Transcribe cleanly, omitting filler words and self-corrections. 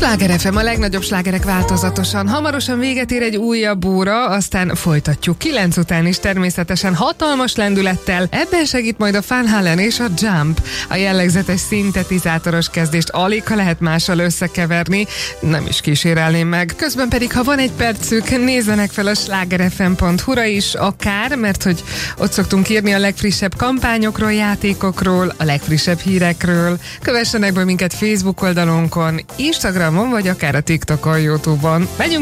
Sláger FM, a legnagyobb slágerek változatosan. Hamarosan véget ér egy újabb óra, aztán folytatjuk 9 után is természetesen hatalmas lendülettel. Ebben segít majd a Van Halen és a Jump. A jellegzetes szintetizátoros kezdést alig lehet mással összekeverni, nem is kísérelném meg. Közben pedig, ha van egy percük, nézzenek fel a slágerfm.hu-ra is, akár, mert hogy ott szoktunk írni a legfrissebb kampányokról, játékokról, a legfrissebb hírekről. Kövessenek be minket Facebook oldalunkon, Instagramon, vagy akár a TikTokon, YouTube-on. Megyünk